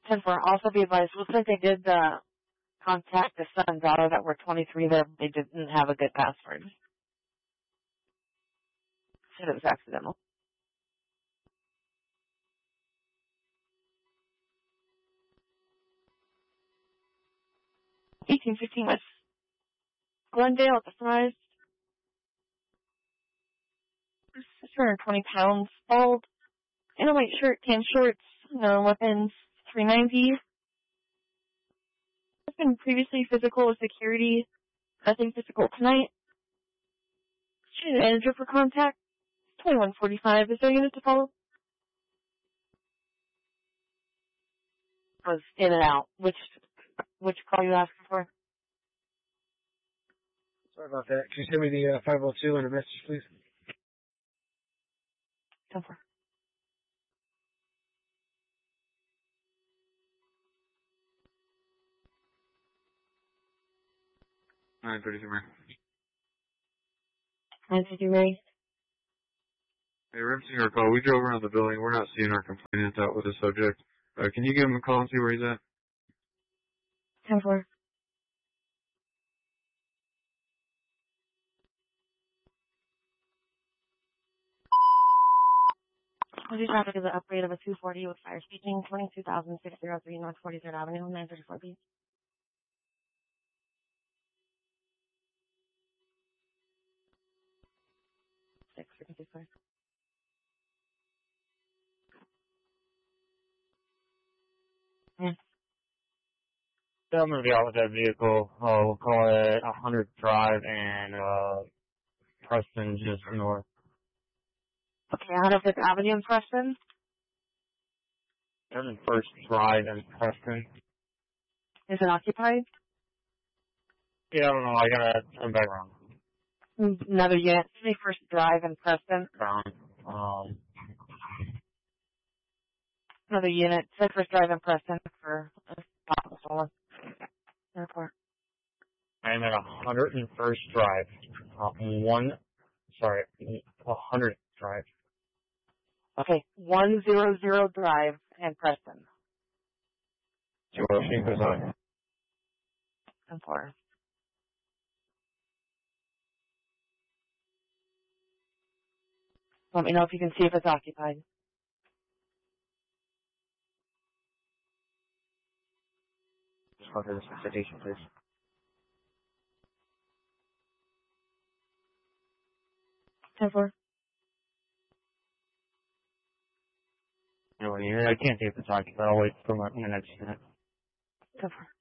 10-4. Also be advised, looks like they did contact the son and daughter that were 23 there. They didn't have a good password. Said it was accidental. 1815 West Glendale at the Fry's. 220 pounds, bald, in a white shirt, tan shorts, weapons, 390. Has been previously physical with security, nothing physical tonight. Street manager for contact, 2145. Is there a unit to follow? Was in and out. Which call you asking for? Sorry about that. Can you send me the 502 and a message, please? 10-4. Alright, 32 Mary. 952 Mary. Hey, we're emptying our call. We drove around the building. We're not seeing our complainant out with the subject. Can you give him a call and see where he's at? 10-4. What is traffic is an upgrade of a 240 with fire speeding, 22,603 North 43rd Avenue, 934B. 6 frequency square. Yeah, I'm gonna be out with that vehicle. We'll call it 100 Drive and Preston, just north. Okay, 105th Avenue in Preston. 101st Drive and Preston. Is it occupied? Yeah, I don't know. I gotta turn back around. Another unit. 21st Drive in Preston. Another unit. 21st Drive in Preston for possible stolen. Airport. I'm at 101st Drive. 100 Drive. Okay, 100 Drive in Preston. 205. 10-4. Let me know if you can see if it's occupied. Just go to the citation, please. 10-4. No, I can't see if it's occupied. I'll wait for my next minute. 10-4.